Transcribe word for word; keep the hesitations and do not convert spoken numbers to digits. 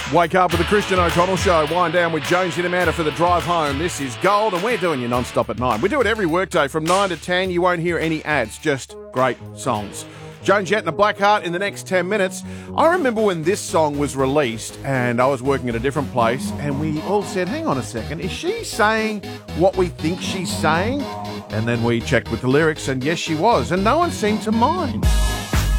Wake up with the Christian O'Connell Show. Wind down with Jonesy and Amanda for the drive home. This is Gold, and we're doing you non-stop at nine. We do it every workday from nine to ten. You won't hear any ads, just great songs. Joan Jett and the Blackheart in the next ten minutes. I remember when this song was released and I was working at a different place and we all said, hang on a second, is she saying what we think she's saying? And then we checked with the lyrics and yes, she was. And no one seemed to mind.